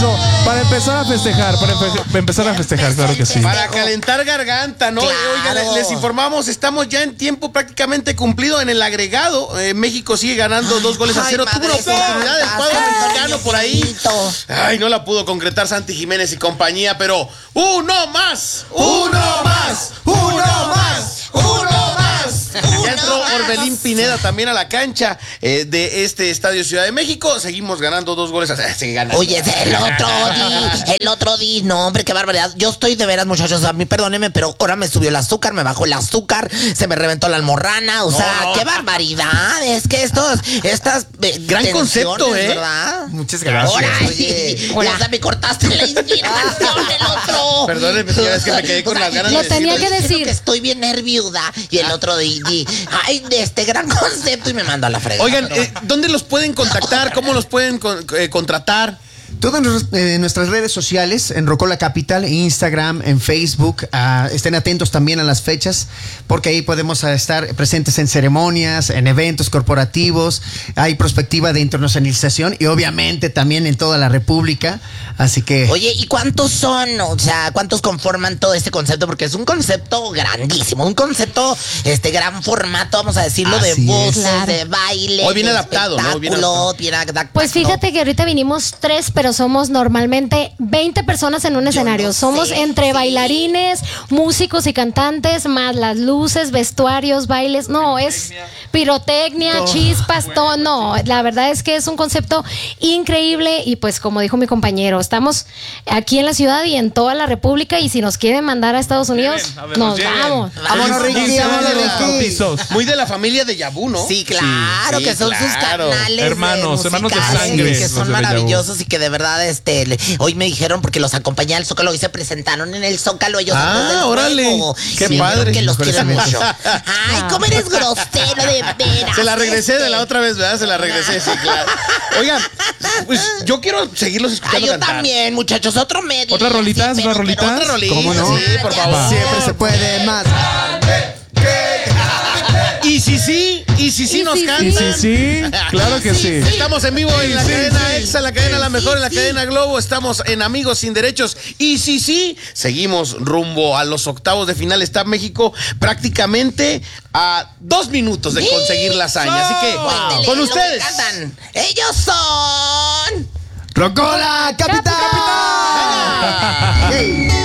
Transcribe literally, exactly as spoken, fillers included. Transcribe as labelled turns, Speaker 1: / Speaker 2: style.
Speaker 1: eso, para empezar a festejar, para empe- empezar a festejar, claro que sí.
Speaker 2: Para calentar garganta, ¿no?
Speaker 3: Claro.
Speaker 2: Oiga, les, les informamos, estamos ya en tiempo prácticamente cumplido en el agregado. Eh, México sigue ganando dos goles a
Speaker 3: Ay,
Speaker 2: cero. Tuvo una
Speaker 3: madre
Speaker 2: oportunidad del
Speaker 3: santa,
Speaker 2: cuadro
Speaker 3: ay,
Speaker 2: mexicano por ahí.
Speaker 3: Diosito.
Speaker 2: Ay, no la pudo concretar Santi Jiménez y compañía, pero ¡uno más! ¡Uno más! ¡Uno más! ¡Uno más! Ya entró Orbelín Pineda también a la cancha eh, de este Estadio Ciudad de México. Seguimos ganando dos goles a cero.
Speaker 3: Oye, el otro di, el otro di, no, hombre, qué barbaridad. Yo estoy de veras, muchachos, a mí perdónenme, pero ahora me subió el azúcar, me bajó el azúcar, se me reventó la almorrana, o
Speaker 2: No,
Speaker 3: sea,
Speaker 2: no.
Speaker 3: qué barbaridad. Es que estos, estas eh,
Speaker 2: Gran concepto, ¿eh?
Speaker 3: ¿verdad?
Speaker 4: Muchas gracias.
Speaker 3: Ahora,
Speaker 4: Oye,
Speaker 3: oye, ya me cortaste la inspiración del otro.
Speaker 2: Perdónenme, señora, es que me quedé con
Speaker 3: O sea,
Speaker 2: las ganas
Speaker 5: lo
Speaker 2: de
Speaker 5: tenía
Speaker 2: decirles.
Speaker 5: que decir.
Speaker 3: Diciendo que estoy bien nerviuda. Y el otro di, di, ay, de este gran concepto y me mandó a la fregada.
Speaker 2: Oigan,
Speaker 3: pero-
Speaker 2: eh, ¿dónde los pueden contactar? ¿Cómo los pueden con- eh, contratar?
Speaker 4: todas nuestras, eh, nuestras redes sociales, en Rocola Capital, Instagram, en Facebook. Uh, estén atentos también a las fechas, porque ahí podemos uh, estar presentes en ceremonias, en eventos corporativos. Hay perspectiva de internacionalización y obviamente también en toda la República. Así que...
Speaker 3: Oye, ¿y cuántos son? O sea, ¿cuántos conforman todo este concepto? Porque es un concepto grandísimo, un concepto, este gran formato, vamos a decirlo, de
Speaker 4: Así es.
Speaker 3: voces,
Speaker 5: Claro.
Speaker 3: de baile.
Speaker 2: Hoy viene
Speaker 3: de
Speaker 2: adaptado, ¿no? Viene
Speaker 3: espectáculo,
Speaker 2: adaptado.
Speaker 3: viene adaptado.
Speaker 5: Pues fíjate que ahorita vinimos tres, pero somos normalmente veinte personas en un escenario.
Speaker 3: no
Speaker 5: Somos
Speaker 3: sé,
Speaker 5: entre
Speaker 3: sí.
Speaker 5: bailarines, músicos y cantantes, más las luces, vestuarios, bailes. No, es pirotecnia, chispas, todo. No, la verdad es que es un concepto increíble y pues como dijo mi compañero, estamos aquí en la ciudad y en toda la República y si nos quieren mandar a Estados Unidos,
Speaker 1: a ver,
Speaker 5: nos
Speaker 1: lleven.
Speaker 5: vamos.
Speaker 4: Vámonos, Ricky,
Speaker 1: quince
Speaker 4: vámonos,
Speaker 1: años,
Speaker 4: Ricky.
Speaker 1: bautizos.
Speaker 2: Muy de la familia de Yabú, ¿no?
Speaker 3: Sí, claro,
Speaker 2: Sí,
Speaker 3: que son sus
Speaker 2: claro.
Speaker 3: canales de
Speaker 1: Hermanos, hermanos de
Speaker 3: musicales,
Speaker 1: sangre,
Speaker 3: que
Speaker 1: los
Speaker 3: son
Speaker 1: de
Speaker 3: maravillosos y que de verdad este le- hoy me dijeron porque los acompañé al Zócalo y se presentaron en el Zócalo ellos
Speaker 2: Ah,
Speaker 3: antes del
Speaker 2: órale.
Speaker 3: juego.
Speaker 2: Qué
Speaker 3: Y me dijeron
Speaker 2: padre.
Speaker 3: que los
Speaker 4: Mejor
Speaker 3: quieren
Speaker 4: ese
Speaker 3: mucho. Ay, cómo eres grosero de veras.
Speaker 2: Se la regresé
Speaker 3: este.
Speaker 2: de la otra vez, ¿verdad? Se la regresé, sí, claro. Oigan, pues yo quiero seguirlos
Speaker 3: Ay,
Speaker 2: escuchando
Speaker 3: yo
Speaker 2: cantar.
Speaker 3: también, muchachos, otro medio.
Speaker 1: ¿Otra rolita?
Speaker 3: Sí,
Speaker 1: ¿Otra
Speaker 3: pero-
Speaker 1: rolita?
Speaker 3: pero
Speaker 2: Otra rolita,
Speaker 4: ¿Cómo no?
Speaker 2: sí, por favor.
Speaker 4: Siempre se puede más.
Speaker 2: Y si sí, y si sí
Speaker 5: Y
Speaker 2: nos
Speaker 5: si
Speaker 2: cantan.
Speaker 1: Y sí, sí, claro que sí.
Speaker 2: Estamos en vivo en la
Speaker 1: Sí,
Speaker 2: cadena
Speaker 1: sí.
Speaker 2: Exa, la cadena La Mejor, en la cadena Globo. Estamos en Amigos Sin Derechos. Y sí, sí, seguimos rumbo a los octavos de final. Está México prácticamente a dos minutos de conseguir la hazaña. Así que,
Speaker 3: Cuéntele
Speaker 2: con
Speaker 3: lo que
Speaker 2: ustedes.
Speaker 3: cantan. Ellos son...
Speaker 4: Rocola Capital.
Speaker 2: ¡Venga!
Speaker 4: Hey.